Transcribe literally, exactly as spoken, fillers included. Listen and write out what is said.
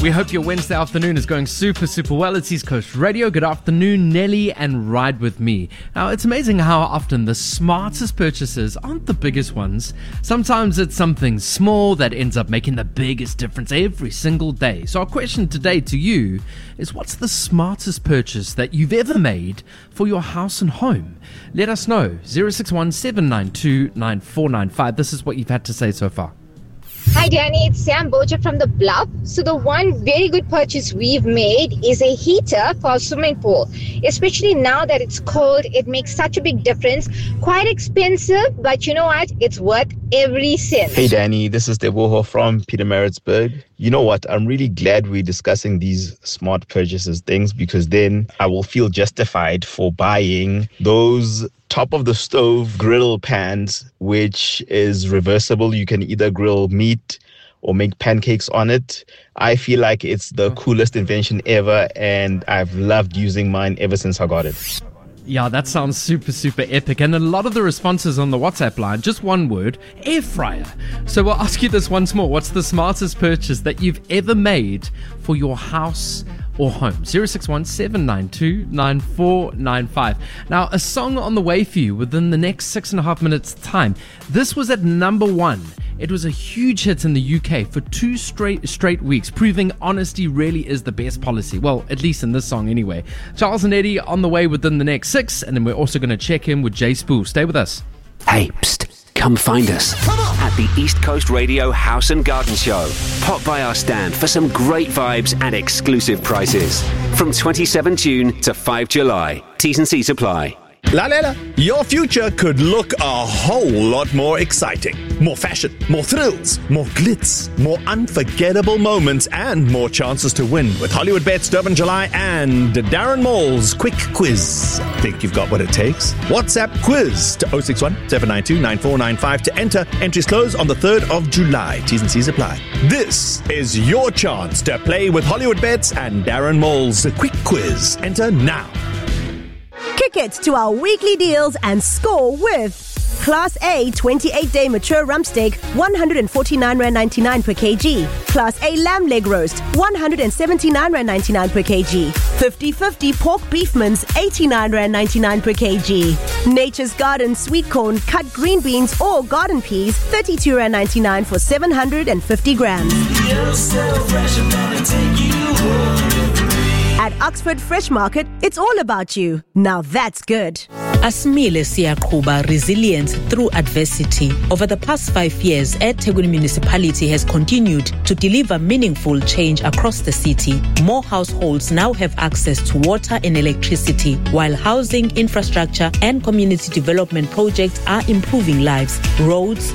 We hope your Wednesday afternoon is going super, super well. It's East Coast Radio. Good afternoon, Nelly, and Ride With Me. Now, it's amazing how often the smartest purchases aren't the biggest ones. Sometimes it's something small that ends up making the biggest difference every single day. So our question today to you is, what's the smartest purchase that you've ever made for your house and home? Let us know. zero six one, seven nine two, nine four nine five. This is what you've had to say so far. Hi Danny, it's Sam Boja from the Bluff. So the one very good purchase we've made is a heater for our swimming pool. Especially now that it's cold, it makes such a big difference. Quite expensive, but you know what? It's worth every cent. Hey Danny, this is Deboho from Pietermaritzburg. You know what? I'm really glad we're discussing these smart purchases things, because then I will feel justified for buying those top of the stove griddle pans, which is reversible. You can either grill meat or make pancakes on it. I feel like it's the coolest invention ever, and I've loved using mine ever since I got it. Yeah, that sounds super, super epic. And a lot of the responses on the WhatsApp line, just one word, air fryer. So we'll ask you this once more. What's the smartest purchase that you've ever made for your house or home? zero six one, seven nine two, nine four nine five. Now, a song on the way for you within the next six and a half minutes time. This was at number one. It was a huge hit in the U K for two straight straight weeks, proving honesty really is the best policy. Well, at least in this song anyway. Charles and Eddie on the way within the next six, and then we're also going to check in with Jay Spool. Stay with us. Hey, psst, come find us at the East Coast Radio House and Garden Show. Pop by our stand for some great vibes and exclusive prices. From twenty-seventh of June to fifth of July. T's and C's apply. La Lela, your future could look a whole lot more exciting. More fashion, more thrills, more glitz, more unforgettable moments, and more chances to win with Hollywood Bets Durban July and Darren Mall's Quick Quiz. Think you've got what it takes? WhatsApp quiz to zero six one, seven nine two, nine four nine five to enter. Entries close on the third of July. T's and C's apply. This is your chance to play with Hollywood Bets and Darren Mall's Quick Quiz. Enter now. Kick it to our weekly deals and score with Class A twenty-eight day mature rump steak, one hundred forty-nine rand ninety-nine per kg. Class A lamb leg roast, one hundred seventy-nine rand ninety-nine per kg. fifty-fifty pork beef mince, eighty-nine rand ninety-nine per kg. Nature's Garden sweet corn, cut green beans or garden peas, thirty-two rand ninety-nine for seven hundred fifty grams. You're so fresh, I'm gonna take you home. At Oxford Fresh Market, it's all about you. Now that's good. Asimile Siyakuba resilience through adversity. Over the past five years, eThekwini Municipality has continued to deliver meaningful change across the city. More households now have access to water and electricity, while housing, infrastructure, and community development projects are improving lives. Roads,